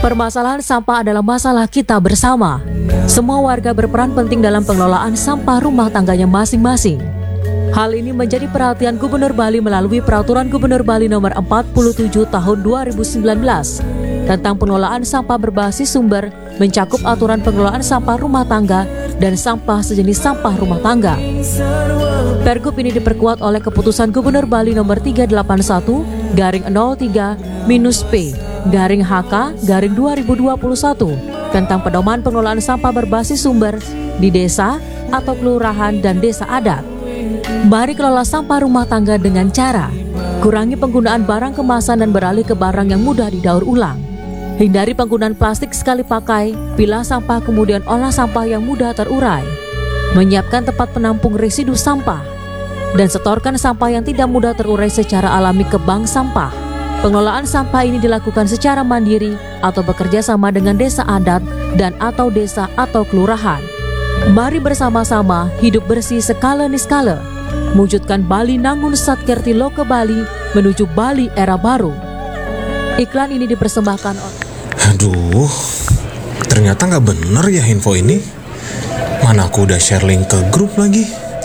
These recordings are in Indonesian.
Permasalahan sampah adalah masalah kita bersama. Semua warga berperan penting dalam pengelolaan sampah rumah tangganya masing-masing. Hal ini menjadi perhatian Gubernur Bali melalui Peraturan Gubernur Bali Nomor 47 Tahun 2019 tentang pengelolaan sampah berbasis sumber, mencakup aturan pengelolaan sampah rumah tangga dan sampah sejenis sampah rumah tangga. Pergub ini diperkuat oleh Keputusan Gubernur Bali Nomor 381-03-P-HK-2021 tentang pedoman pengelolaan sampah berbasis sumber di desa atau kelurahan dan desa adat. Mari kelola sampah rumah tangga dengan cara kurangi penggunaan barang kemasan dan beralih ke barang yang mudah didaur ulang. Hindari penggunaan plastik sekali pakai, pilah sampah kemudian olah sampah yang mudah terurai. Menyiapkan tempat penampung residu sampah dan setorkan sampah yang tidak mudah terurai secara alami ke bank sampah. Pengelolaan sampah ini dilakukan secara mandiri atau bekerja sama dengan desa adat dan atau desa atau kelurahan. Mari bersama-sama hidup bersih skala niskala. Mewujudkan Bali Nangun Satkerti Loke Bali menuju Bali era baru. Iklan ini dipersembahkan oleh... Aduh, ternyata nggak bener ya info ini. Mana aku udah share link ke grup lagi.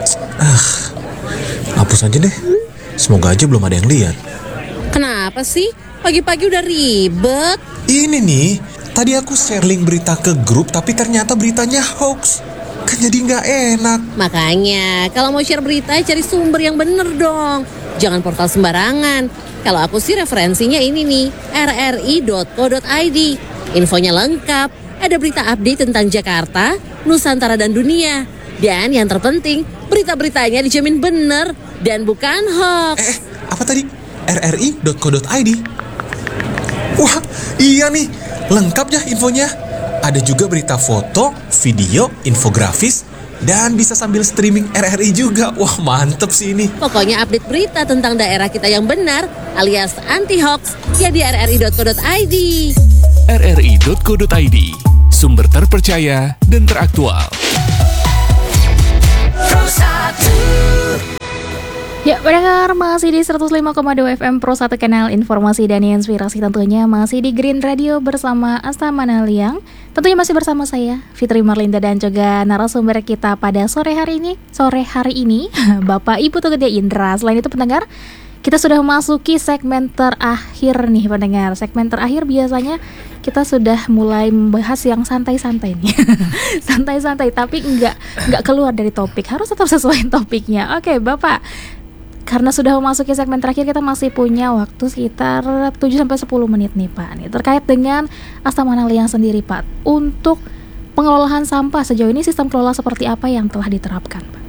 Hapus aja deh. Semoga aja belum ada yang lihat. Kenapa sih? Pagi-pagi udah ribet. Ini nih, tadi aku share link berita ke grup tapi ternyata beritanya hoax. Kan jadi nggak enak. Makanya, kalau mau share berita, cari sumber yang bener dong. Jangan portal sembarangan. Kalau aku sih referensinya ini nih, rri.co.id. Infonya lengkap, ada berita update tentang Jakarta, Nusantara dan dunia. Dan yang terpenting, berita-beritanya dijamin bener dan bukan hoax. Apa tadi? rri.co.id. Wah, iya nih, lengkap ya infonya. Ada juga berita foto, video, infografis, dan bisa sambil streaming RRI juga. Wah, mantep sih ini. Pokoknya update berita tentang daerah kita yang benar alias anti-hoax ya di rri.co.id. rri.co.id, sumber terpercaya dan teraktual. Ya, pendengar masih di 105,2 FM Pro 1 Kanal Informasi dan Inspirasi, tentunya masih di Green Radio bersama Asta Manaliang. Tentunya masih bersama saya Fitri Marlinda dan juga narasumber kita pada sore hari ini Bapak Ibu Tugede Indra. Selain itu pendengar, kita sudah memasuki segmen terakhir nih pendengar. Segmen terakhir biasanya kita sudah mulai membahas yang santai-santai nih. Santai-santai tapi enggak keluar dari topik. Harus tetap sesuai topiknya. Oke, Bapak. Karena sudah memasuki segmen terakhir, kita masih punya waktu sekitar 7-10 menit nih Pak. Nih, terkait dengan Asta Manaliang sendiri Pak, untuk pengelolaan sampah sejauh ini sistem kelola seperti apa yang telah diterapkan Pak?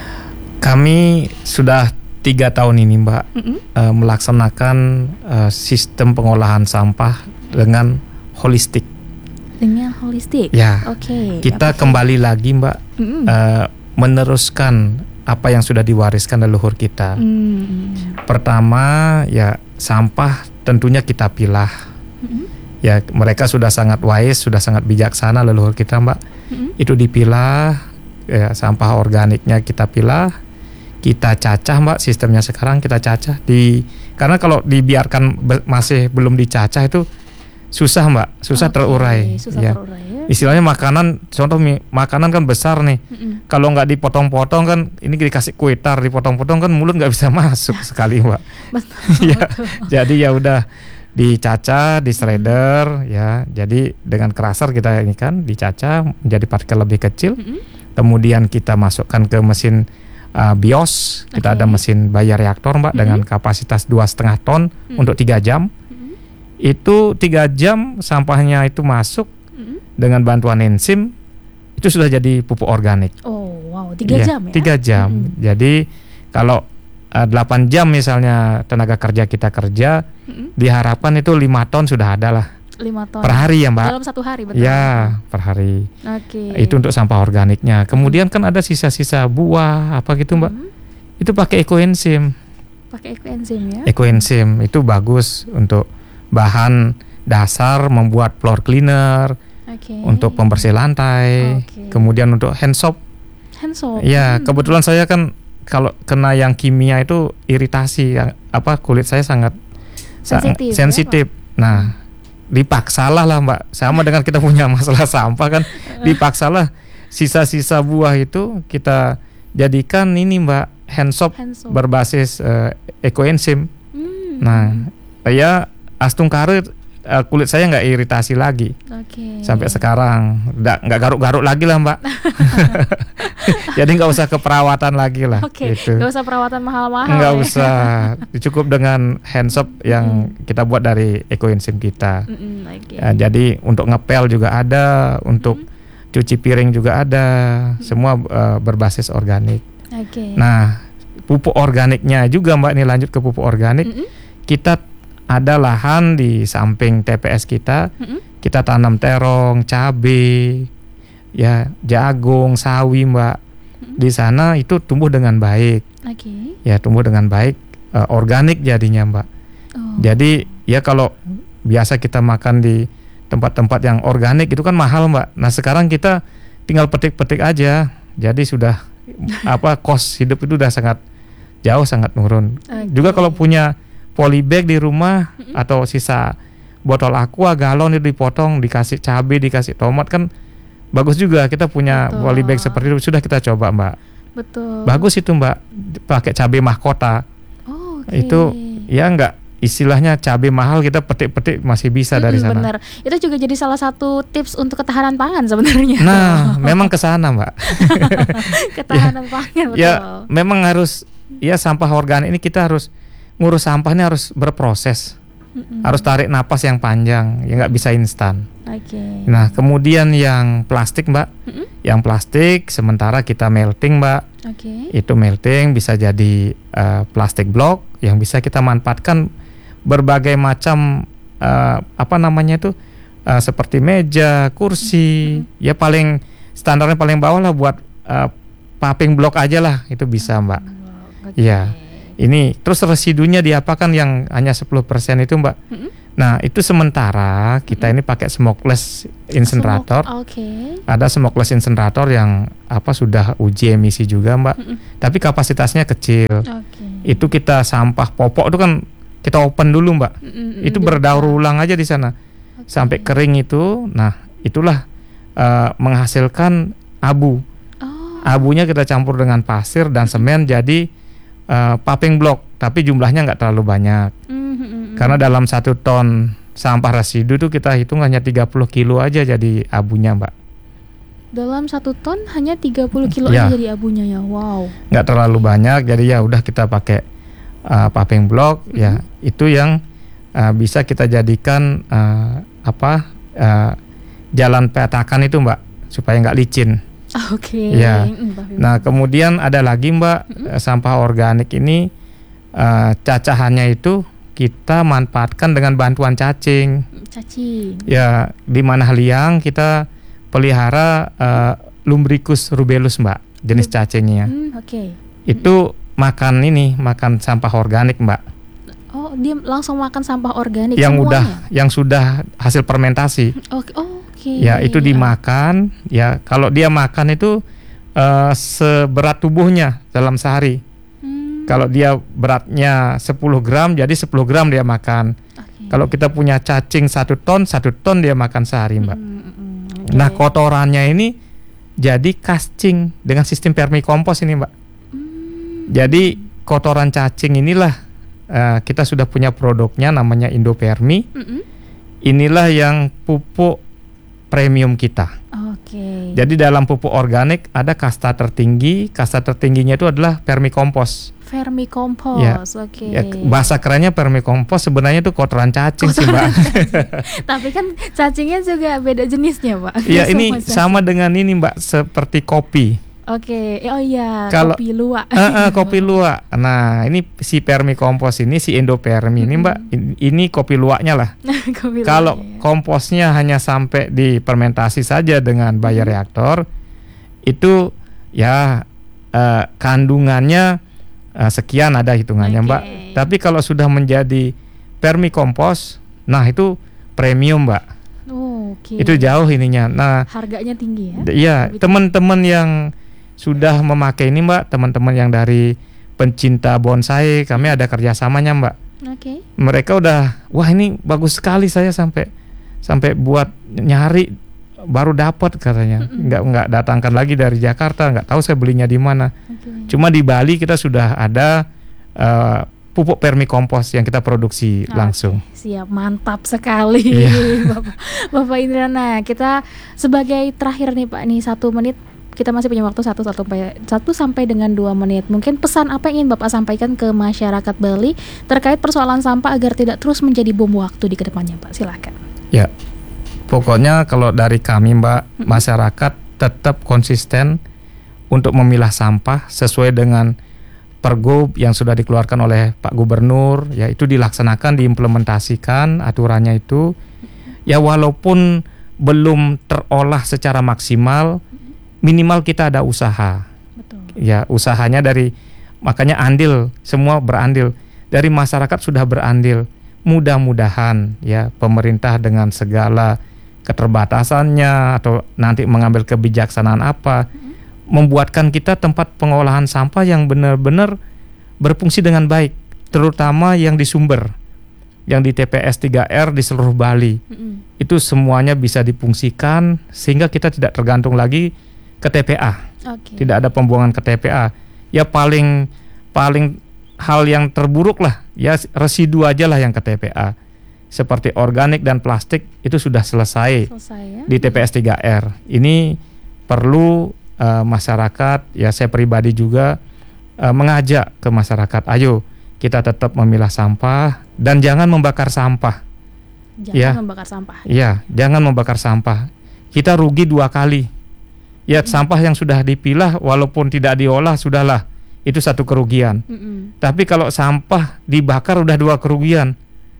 Kami sudah 3 tahun ini Mbak melaksanakan sistem pengolahan sampah dengan holistik. Dengan holistik? Ya, Oke. Kita kembali lagi Mbak meneruskan apa yang sudah diwariskan leluhur kita. Pertama ya sampah tentunya kita pilah. Ya mereka sudah sangat wise, sudah sangat bijaksana leluhur kita Mbak. Itu dipilah, ya, sampah organiknya kita pilah, kita cacah Mbak. Sistemnya sekarang kita cacah karena kalau dibiarkan masih belum dicacah itu susah Mbak, susah terurai. Susah ya. terurai ya. Istilahnya makanan, contoh makanan kan besar nih. Kalau nggak dipotong-potong kan, ini dikasih kuitar, dipotong-potong kan mulut nggak bisa masuk sekali Mbak. Ya, jadi ya udah dicacah, di shredder ya. Jadi dengan crusher kita ini kan dicacah menjadi partikel lebih kecil. Kemudian kita masukkan ke mesin bios. Kita ada mesin bioreaktor Mbak dengan kapasitas 2,5 ton untuk 3 jam. Itu 3 jam sampahnya itu masuk dengan bantuan enzim, itu sudah jadi pupuk organik. Oh wow, 3 jam ya? 3 jam. Jadi kalau 8 jam misalnya tenaga kerja kita kerja, diharapkan itu 5 ton sudah ada lah. 5 ton per hari ya Mbak. Dalam 1 hari betul? Ya, per hari. Oke. Itu untuk sampah organiknya. Kemudian kan ada sisa-sisa buah apa gitu Mbak. Itu pakai ekoenzim. Pakai ekoenzim ya? Ekoenzim itu bagus untuk bahan dasar membuat floor cleaner, untuk pembersih lantai, kemudian untuk hand soap. Hand soap. Ya, kebetulan saya kan kalau kena yang kimia itu iritasi, kulit saya sangat sensitif. Nah, dipaksalah lah Mbak, sama dengan kita punya masalah sampah kan, dipaksalah sisa-sisa buah itu kita jadikan ini Mbak hand soap berbasis ekoenzim. Nah, saya astung karir kulit saya nggak iritasi lagi. Sampai sekarang nggak garuk-garuk lagi lah Mbak. Jadi nggak usah ke perawatan lagi lah. Gitu. Nggak usah perawatan mahal-mahal. Nggak usah, cukup dengan hand soap yang kita buat dari ekoenzim kita. Jadi untuk ngepel juga ada, untuk cuci piring juga ada, semua berbasis organik. Nah, pupuk organiknya juga Mbak, nih lanjut ke pupuk organik. Kita ada lahan di samping TPS kita, kita tanam terong, cabai, ya jagung, sawi Mbak. Di sana itu tumbuh dengan baik. Ya tumbuh dengan baik, organik jadinya Mbak. Jadi ya kalau biasa kita makan di tempat-tempat yang organik itu kan mahal Mbak. Nah sekarang kita tinggal petik-petik aja, jadi sudah cost hidup itu udah sangat jauh, sangat menurun. Juga kalau punya polybag di rumah atau sisa botol aqua galon itu dipotong, dikasih cabai, dikasih tomat kan bagus juga. Kita punya polybag seperti itu, sudah kita coba Mbak. Bagus itu Mbak, pakai cabai mahkota. Itu ya enggak, istilahnya cabai mahal kita petik-petik masih bisa dari sana. Benar. Itu juga jadi salah satu tips untuk ketahanan pangan sebenarnya. Nah, memang ke sana Mbak. Ketahanan pangan betul. Ya, memang harus ya sampah organik ini kita harus ngurus sampahnya, harus berproses, harus tarik napas yang panjang, ya nggak bisa instan. Nah kemudian yang plastik Mbak, yang plastik sementara kita melting Mbak, itu melting bisa jadi plastik blok yang bisa kita manfaatkan berbagai macam seperti meja, kursi, ya paling standarnya paling bawah lah buat paving blok aja lah, itu bisa Mbak. Ya. Ini terus residunya diapakan yang hanya 10% itu Mbak. Nah itu sementara kita ini pakai smokeless incinerator. Ada smokeless incinerator yang sudah uji emisi juga Mbak. Tapi kapasitasnya kecil. Itu kita sampah popok itu kan kita open dulu Mbak. Itu berdaur ulang aja di sana sampai kering itu. Nah itulah menghasilkan abu. Abunya kita campur dengan pasir dan semen jadi paving block, tapi jumlahnya nggak terlalu banyak. Karena dalam 1 ton sampah residu itu kita hitung hanya 30 kilo aja jadi abunya Mbak. Dalam 1 ton hanya 30 kilo aja jadi abunya ya. Wow. Nggak terlalu banyak, jadi ya udah kita pakai paving block. Ya itu yang bisa kita jadikan jalan petakan itu Mbak, supaya nggak licin. Ya. Nah kemudian ada lagi Mbak, sampah organik ini cacahannya itu kita manfaatkan dengan bantuan cacing. Ya di Manahliang kita pelihara Lumbricus rubellus Mbak, jenis cacingnya. Itu makan sampah organik Mbak. Dia langsung makan sampah organik yang sudah hasil fermentasi. Ya itu dimakan. Ya kalau dia makan itu seberat tubuhnya dalam sehari. Kalau dia beratnya 10 gram, jadi 10 gram dia makan. Kalau kita punya cacing 1 ton dia makan sehari Mbak. Nah kotorannya ini jadi casing dengan sistem vermikompos ini Mbak. Jadi kotoran cacing inilah kita sudah punya produknya namanya Indopermi. Inilah yang pupuk premium kita. Jadi dalam pupuk organik ada kasta tertinggi. Kasta tertingginya itu adalah vermikompos. Ya, bahasa kerennya vermikompos, sebenarnya itu kotoran cacing sih Mbak. Tapi kan cacingnya juga beda jenisnya Pak. Ya ini sama dengan ini Mbak, seperti kopi. Kopi luwak. Kopi luwak. Nah ini si vermikompos ini, si Indopermi ini Mbak, ini kopi luwaknya lah. Kalau komposnya hanya sampai di fermentasi saja dengan bioreaktor, itu ya kandungannya sekian ada hitungannya Mbak. Tapi kalau sudah menjadi vermikompos, nah itu premium Mbak. Itu jauh ininya. Nah harganya tinggi ya. Iya, teman-teman yang sudah memakai ini Mbak, teman-teman yang dari pencinta bonsai, kami ada kerjasamanya Mbak. Mereka udah, wah ini bagus sekali, saya sampai sampai buat nyari baru dapat katanya. Nggak datangkan lagi dari Jakarta, nggak tahu saya belinya di mana. Cuma di Bali kita sudah ada pupuk permikompos yang kita produksi langsung. Siap, mantap sekali. Bapak Indra. Nah, kita sebagai terakhir nih Pak, nih 1 menit, kita masih punya waktu 1 sampai dengan 2 menit. Mungkin pesan apa yang ingin Bapak sampaikan ke masyarakat Bali terkait persoalan sampah agar tidak terus menjadi bom waktu di kedepannya, Pak? Silakan. Ya, pokoknya kalau dari kami Mbak, masyarakat tetap konsisten untuk memilah sampah sesuai dengan Pergub yang sudah dikeluarkan oleh Pak Gubernur, ya itu dilaksanakan, diimplementasikan aturannya itu. Ya walaupun belum terolah secara maksimal, minimal kita ada usaha. Betul. Ya usahanya makanya andil, semua berandil. Dari masyarakat sudah berandil. Mudah-mudahan ya pemerintah dengan segala keterbatasannya atau nanti mengambil kebijaksanaan apa, membuatkan kita tempat pengolahan sampah yang benar-benar berfungsi dengan baik, terutama yang di sumber, yang di TPS 3R di seluruh Bali. Itu semuanya bisa difungsikan sehingga kita tidak tergantung lagi ke TPA. Tidak ada pembuangan ke TPA. Ya paling hal yang terburuk lah, ya residu aja lah yang ke TPA. Seperti organik dan plastik itu sudah selesai ya? Di TPS 3R. Ini perlu masyarakat, ya saya pribadi juga mengajak ke masyarakat, ayo kita tetap memilah sampah dan jangan membakar sampah. Membakar sampah. Ya, jangan membakar sampah. Kita rugi 2 kali. Ya, sampah yang sudah dipilah walaupun tidak diolah sudahlah, itu 1 kerugian. Tapi kalau sampah dibakar udah 2 kerugian.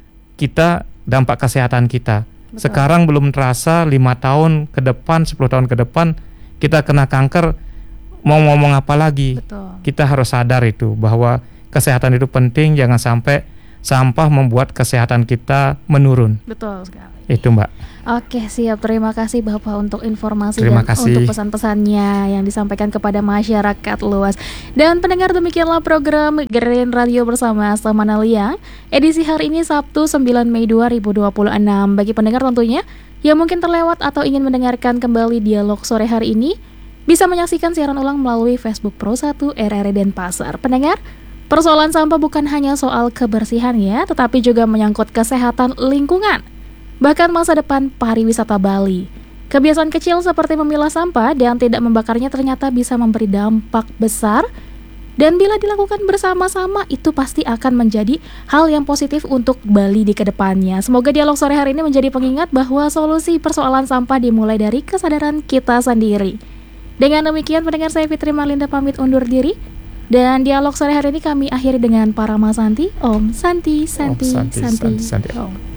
Kita dampak kesehatan kita. Betul. Sekarang belum terasa 5 tahun ke depan, 10 tahun ke depan kita kena kanker, mau ngomong apa lagi? Betul. Kita harus sadar itu bahwa kesehatan itu penting, jangan sampai sampah membuat kesehatan kita menurun. Betul sekali. Itu Mbak. Oke, siap. Terima kasih Bapak untuk informasi dan untuk pesan-pesannya yang disampaikan kepada masyarakat luas. Dan pendengar, demikianlah program Green Radio bersama Astamana Liang edisi hari ini Sabtu 9 Mei 2026. Bagi pendengar tentunya yang mungkin terlewat atau ingin mendengarkan kembali dialog sore hari ini, bisa menyaksikan siaran ulang melalui Facebook Pro 1 RRI Denpasar. Pendengar, persoalan sampah bukan hanya soal kebersihan ya, tetapi juga menyangkut kesehatan lingkungan, bahkan masa depan pariwisata Bali. Kebiasaan kecil seperti memilah sampah dan tidak membakarnya ternyata bisa memberi dampak besar. Dan bila dilakukan bersama-sama, itu pasti akan menjadi hal yang positif untuk Bali di kedepannya. Semoga dialog sore hari ini menjadi pengingat bahwa solusi persoalan sampah dimulai dari kesadaran kita sendiri. Dengan demikian, pendengar, saya Fitri Marlinda pamit undur diri. Dan dialog sore hari ini kami akhiri dengan Parama Santi. Om Santi, Santi, Santi, Santi. Santi. Om.